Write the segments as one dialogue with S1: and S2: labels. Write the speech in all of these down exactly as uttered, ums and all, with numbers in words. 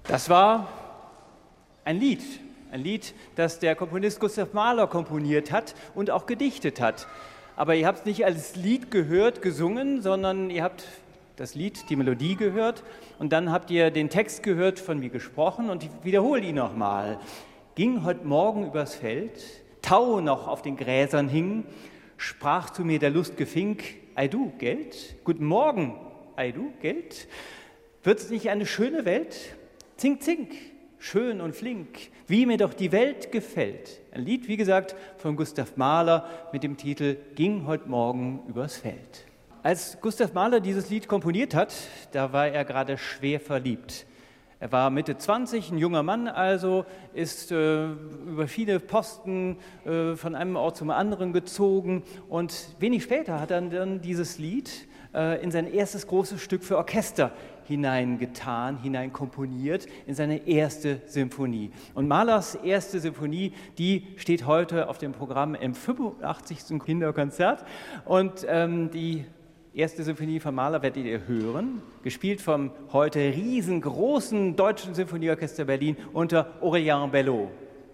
S1: Das war ein Lied, ein Lied, das der Komponist Gustav Mahler komponiert hat und auch gedichtet hat. Aber ihr habt es nicht als Lied gehört, gesungen, sondern ihr habt das Lied, die Melodie gehört und dann habt ihr den Text gehört, von mir gesprochen, und ich wiederhole ihn nochmal. Ging heute Morgen übers Feld, Tau noch auf den Gräsern hing, sprach zu mir der lustige Fink: Ei du, Geld? Guten Morgen, ei du, Geld? Wird's nicht eine schöne Welt? Zink, zink, schön und flink, wie mir doch die Welt gefällt. Ein Lied, wie gesagt, von Gustav Mahler mit dem Titel Ging heute Morgen übers Feld. Als Gustav Mahler dieses Lied komponiert hat, da war er gerade schwer verliebt. Er war Mitte zwanzig, ein junger Mann also, ist äh, über viele Posten äh, von einem Ort zum anderen gezogen, und wenig später hat er dann dieses Lied äh, in sein erstes großes Stück für Orchester hineingetan, hineinkomponiert, in seine erste Symphonie. Und Mahlers erste Symphonie, die steht heute auf dem Programm im fünfundachtzigsten Kinderkonzert, und ähm, die erste Symphonie von Mahler werdet ihr hören, gespielt vom heute riesengroßen Deutschen Sinfonieorchester Berlin unter Aurélien Bellow.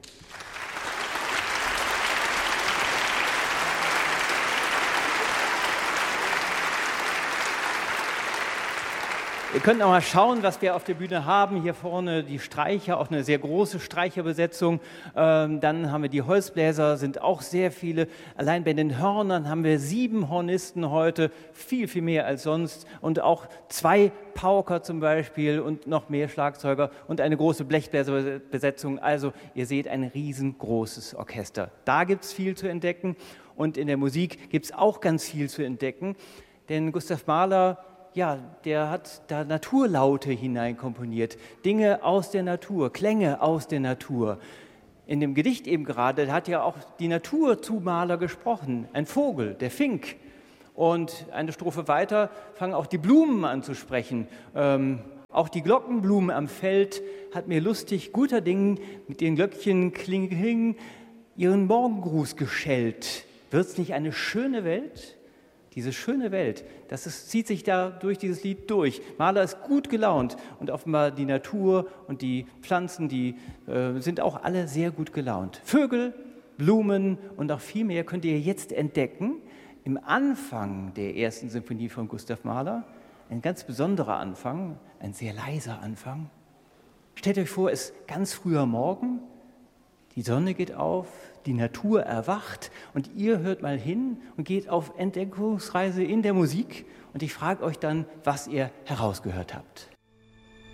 S1: Ihr könnt noch mal schauen, was wir auf der Bühne haben. Hier vorne die Streicher, auch eine sehr große Streicherbesetzung. Ähm, dann haben wir die Holzbläser, sind auch sehr viele. Allein bei den Hörnern haben wir sieben Hornisten heute, viel, viel mehr als sonst. Und auch zwei Pauker zum Beispiel und noch mehr Schlagzeuger und eine große Blechbläserbesetzung. Also ihr seht, ein riesengroßes Orchester. Da gibt es viel zu entdecken, und in der Musik gibt es auch ganz viel zu entdecken. Denn Gustav Mahler, ja, der hat da Naturlaute hineinkomponiert, Dinge aus der Natur, Klänge aus der Natur. In dem Gedicht eben gerade hat ja auch die Natur zu Mahler gesprochen, ein Vogel, der Fink. Und eine Strophe weiter fangen auch die Blumen an zu sprechen. Ähm, auch die Glockenblumen am Feld hat mir lustig guter Ding mit den Glöckchen klinging ihren Morgengruß geschellt. Wird's nicht eine schöne Welt? Diese schöne Welt, das ist, zieht sich da durch dieses Lied durch. Mahler ist gut gelaunt, und offenbar die Natur und die Pflanzen, die äh, sind auch alle sehr gut gelaunt. Vögel, Blumen und auch viel mehr könnt ihr jetzt entdecken im Anfang der ersten Symphonie von Gustav Mahler. Ein ganz besonderer Anfang, ein sehr leiser Anfang. Stellt euch vor, es ist ganz früher Morgen, die Sonne geht auf, die Natur erwacht, und ihr hört mal hin und geht auf Entdeckungsreise in der Musik, und ich frage euch dann, was ihr herausgehört habt.